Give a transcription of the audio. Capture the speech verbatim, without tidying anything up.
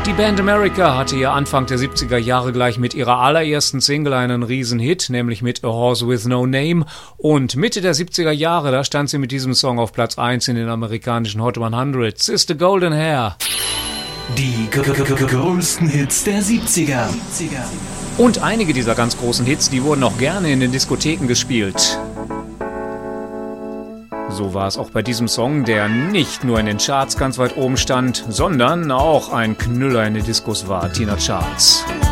Die Band America hatte ja Anfang der siebziger Jahre gleich mit ihrer allerersten Single einen Riesenhit, nämlich mit A Horse With No Name. Und Mitte der siebziger Jahre, da stand sie mit diesem Song auf Platz eins in den amerikanischen Hot hundert. Sister Golden Hair. Die größten Hits der siebziger. Und einige dieser ganz großen Hits, die wurden auch gerne in den Diskotheken gespielt. So war es auch bei diesem Song, der nicht nur in den Charts ganz weit oben stand, sondern auch ein Knüller in den Diskos war, Tina Charles.